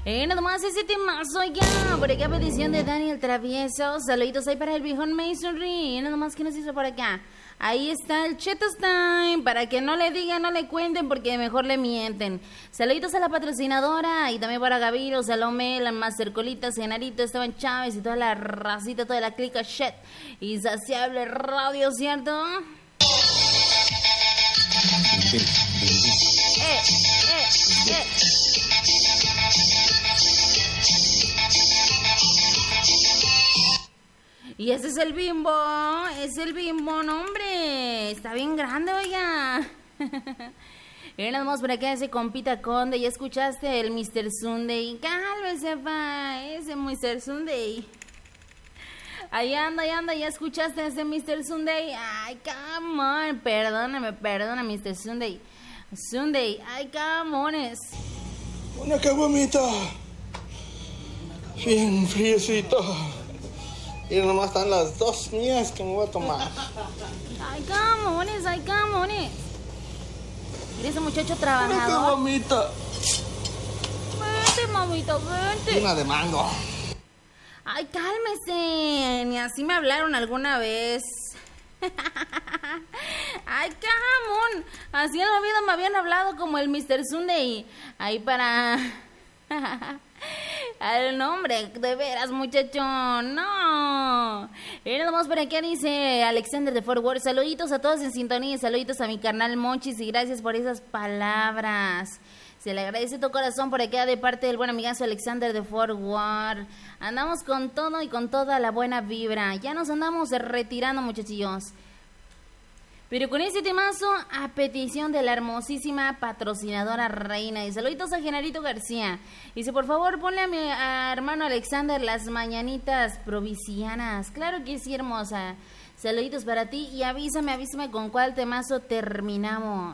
Nada más ese temazo ya. Por acá petición de Daniel Travieso. Saluditos ahí para el viejón Masonry. Nada más que nos hizo por acá. Ahí está el Chetos Time. Para que no le digan, no le cuenten, porque mejor le mienten. Saluditos a la patrocinadora. Y también para Gaviro, Salomé, la Mastercolita, Senarito, Esteban Chávez y toda la racita, toda la clica shit. Insaciable Radio, ¿cierto? Y ese es el Bimbo, no hombre, está bien grande, oiga. Y nada más por acá ese compita Conde, ¿ya escuchaste el Mr. Sunday? Cálmese, pa, ese Mr. Sunday. Ahí anda, ¿ya escuchaste ese Mr. Sunday? Ay, come on, perdóname, Mr. Sunday. Sunday, ay, come on. Una caguamita, bien friecita. Y nomás están las dos mías que me voy a tomar. Ay, camones. Mira ese muchacho trabajador. Una caguamita. Vente, mamita, vente. Una de mango. Ay, cálmese. Ni así me hablaron alguna vez. Ay, camón. Así en la vida me habían hablado como el Mr. Sunday. Ahí para... Al nombre, de veras, muchacho, no. Y nada más por aquí dice Alexander de Fort Worth. Saluditos a todos en sintonía, saluditos a mi carnal Monchis y gracias por esas palabras. Se le agradece tu corazón por acá de parte del buen amigazo Alexander de Fort Worth. Andamos con todo y con toda la buena vibra. Ya nos andamos retirando, muchachillos. Pero con este temazo, a petición de la hermosísima patrocinadora Reina. Y saluditos a Genarito García. Dice, por favor, ponle a mi hermano Alexander las mañanitas provisianas. Claro que sí, hermosa. Saluditos para ti y avísame con cuál temazo terminamos.